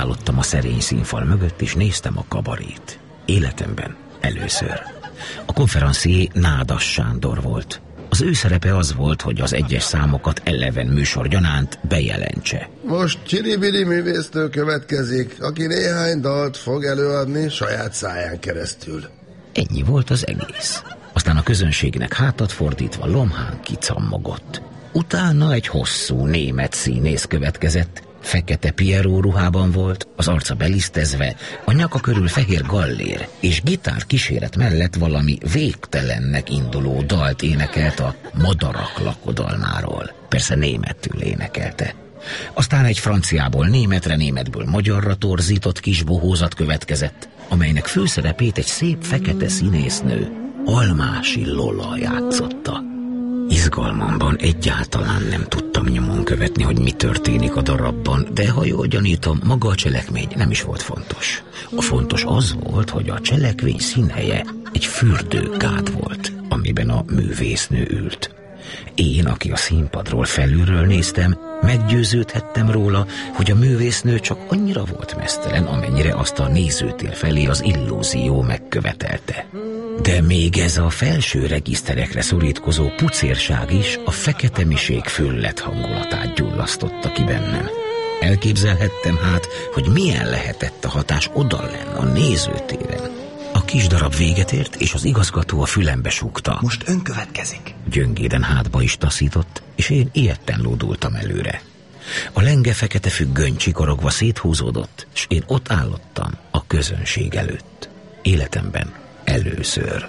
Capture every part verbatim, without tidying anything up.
Megállottam a szerény színfal mögött, és néztem a kabarét. Életemben először. A konferencié Nádas Sándor volt. Az ő szerepe az volt, hogy az egyes számokat eleven műsor gyanánt bejelentse. Most Csiribiri művésznő következik, aki néhány dalt fog előadni saját száján keresztül. Ennyi volt az egész. Aztán a közönségnek hátat fordítva Lomhán kicammogott. Utána egy hosszú német színész következett, fekete Pierrot ruhában volt, az arca belisztezve, a nyaka körül fehér gallér, és gitár kíséret mellett valami végtelennek induló dalt énekelt a Madarak lakodalmáról. Persze németül énekelte. Aztán egy franciából németre, németből magyarra torzított kis bohózat következett, amelynek főszerepét egy szép fekete színésznő, Almási Lola játszotta. Izgalmamban egyáltalán nem tudtam nyomon követni, hogy mi történik a darabban, de ha jól gyanítom, maga a cselekmény nem is volt fontos. A fontos az volt, hogy a cselekvény színhelye egy fürdőkád volt, amiben a művésznő ült. Én, aki a színpadról felülről néztem, meggyőződhettem róla, hogy a művésznő csak annyira volt meztelen, amennyire azt a nézőtér felé az illúzió megkövetelte. De még ez a felső regiszterekre szorítkozó pucérság is a feketemiség füllet hangulatát gyullasztotta ki bennem. Elképzelhettem hát, hogy milyen lehetett a hatás odalenn a nézőtéren. A kis darab véget ért, és az igazgató a fülembe súgta. Most ön következik. Gyöngéden hátba is taszított, és én ilyetten lódultam előre. A lenge fekete függöny csikorogva széthúzódott, és én ott állottam a közönség előtt. Életemben először.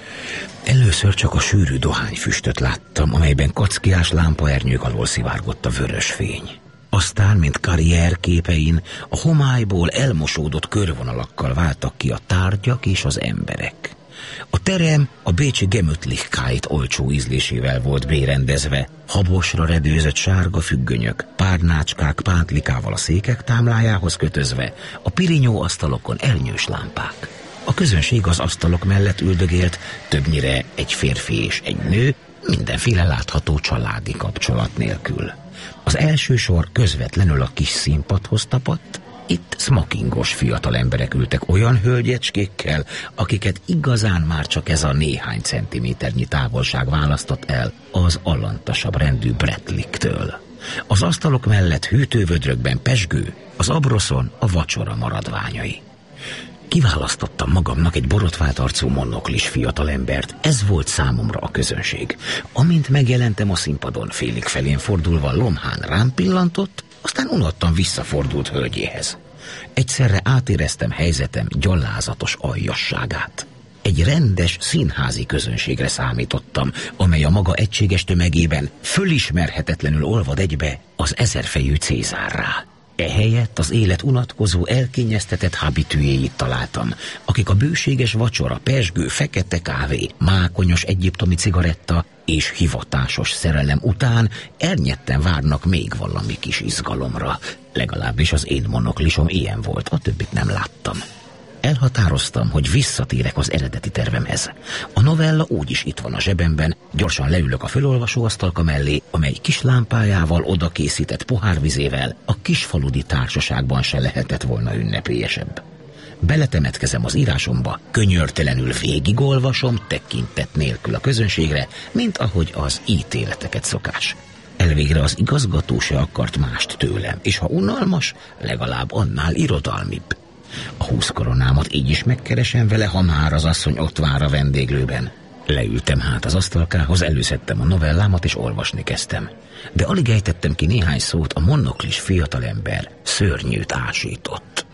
Először csak a sűrű dohányfüstöt láttam, amelyben kackiás lámpaernyők alól szivárgott a vörös fény. Aztán, mint karrier képein, a homályból elmosódott körvonalakkal váltak ki a tárgyak és az emberek. A terem a bécsi Gemütlichkeit olcsó ízlésével volt bérendezve, habosra redőzött sárga függönyök, párnácskák pántlikával a székek támlájához kötözve, a pirinyó asztalokon elnyős lámpák. A közönség az asztalok mellett üldögélt, többnyire egy férfi és egy nő, mindenféle látható családi kapcsolat nélkül. Az első sor közvetlenül a kis színpadhoz tapadt, itt smokingos fiatal emberek ültek olyan hölgyecskékkel, akiket igazán már csak ez a néhány centiméternyi távolság választott el az alantasabb rendű Bretliktől. Az asztalok mellett hűtővödrökben pezsgő, az abroszon a vacsora maradványai. Kiválasztottam magamnak egy borotvált arcú monoklis fiatalembert, ez volt számomra a közönség. Amint megjelentem a színpadon, félig felén fordulva Lomhán rám pillantott, aztán unottan visszafordult hölgyéhez. Egyszerre átéreztem helyzetem gyalázatos aljasságát. Egy rendes színházi közönségre számítottam, amely a maga egységes tömegében fölismerhetetlenül olvad egybe az ezerfejű Cézárrá. Ehelyett az élet unatkozó, elkényeztetett habitűjéit találtam, akik a bőséges vacsora, pezsgő, fekete kávé, mákonyos egyiptomi cigaretta és hivatásos szerelem után ernyetten várnak még valami kis izgalomra. Legalábbis az én monoklisom ilyen volt, a többit nem láttam. Elhatároztam, hogy visszatérek az eredeti tervemhez. A novella úgyis itt van a zsebemben, gyorsan leülök a fölolvasóasztalka mellé, amely kis lámpájával, oda készített pohárvizével a kisfaludi társaságban se lehetett volna ünnepélyesebb. Beletemetkezem az írásomba, könyörtelenül végigolvasom, tekintet nélkül a közönségre, mint ahogy az ítéleteket szokás. Elvégre az igazgató se akart mást tőlem, és ha unalmas, legalább annál irodalmibb. A húsz koronámat így is megkeresem vele, ha már az asszony ott vár a vendéglőben. Leültem hát az asztalkához, előszedtem a novellámat és olvasni kezdtem. De alig ejtettem ki néhány szót, a monoklis fiatalember szörnyűt ásított.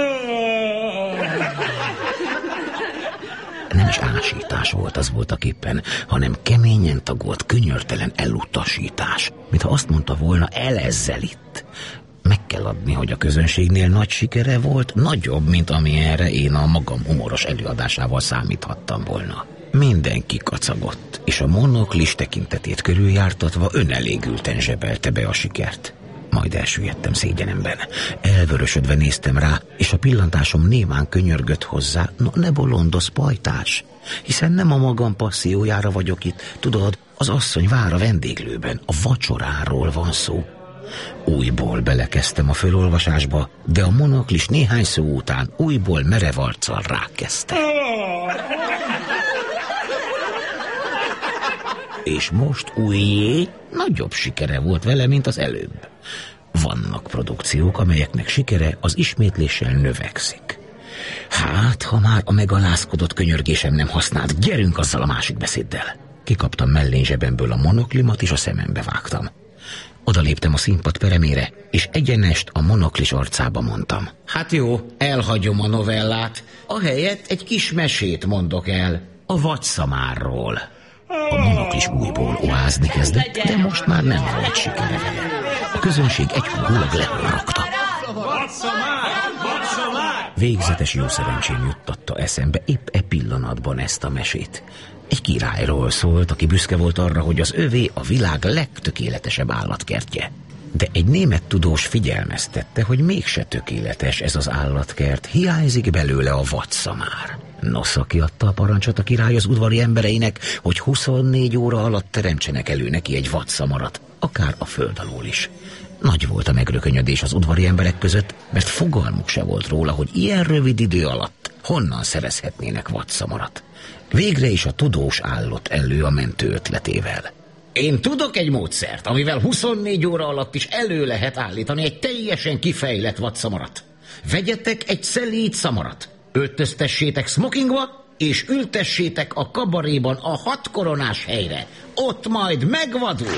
Nem is ásítás volt az voltaképpen, hanem keményen tagolt, könyörtelen elutasítás, mintha azt mondta volna, elezzel itt. Meg kell adni, hogy a közönségnél nagy sikere volt, nagyobb, mint amilyenre én a magam humoros előadásával számíthattam volna. Mindenki kacagott, és a monoklis tekintetét körüljártatva önelégülten zsebelte be a sikert. Majd elsüllyedtem szégyenemben. Elvörösödve néztem rá, és a pillantásom némán könyörgött hozzá, no ne bolondoz, pajtás, hiszen nem a magam passziójára vagyok itt, tudod, az asszony vár a vendéglőben, a vacsoráról van szó. Újból belekezdtem a fölolvasásba, de a monoklis néhány szó után újból merev arccal rákezdte. És most újjé nagyobb sikere volt vele, mint az előbb. Vannak produkciók, amelyeknek sikere az ismétléssel növekszik. Hát, ha már a megalázkodott könyörgésem nem használt, gyerünk azzal a másik beszéddel. Kikaptam mellén zsebemből a monoklimat, és a szemembe vágtam. Oda léptem a színpad peremére, és egyenest a monoklis arcába mondtam. Hát jó, elhagyom a novellát. Ahelyett egy kis mesét mondok el. A vadszamárról. A monoklis újból oázni kezdett, de most már nem volt sikere vele. A közönség egyhangúlag lehorrogta. Végzetes jó szerencsém juttatta eszembe épp e pillanatban ezt a mesét. Egy királyról szólt, aki büszke volt arra, hogy az övé a világ legtökéletesebb állatkertje. De egy német tudós figyelmeztette, hogy mégse tökéletes ez az állatkert, hiányzik belőle a vadszamár. Nosza kiadta a parancsot a király az udvari embereinek, hogy huszonnégy óra alatt teremtsenek elő neki egy vadszamarat, akár a föld alól is. Nagy volt a megrökönyödés az udvari emberek között, mert fogalmuk se volt róla, hogy ilyen rövid idő alatt honnan szerezhetnének vadszamarat. Végre is a tudós állott elő a mentő ötletével. Én tudok egy módszert, amivel huszonnégy óra alatt is elő lehet állítani egy teljesen kifejlett vadszamarat. Vegyetek egy szelíd szamarat, öltöztessétek smokingba, és ültessétek a kabaréban a hat koronás helyre. Ott majd megvadul.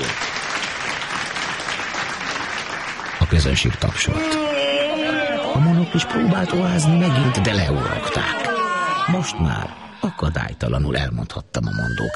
A közönség tapsolt. A monoklis próbált oázni megint, de leurogták. Most már akadálytalanul elmondhattam a mondókámat.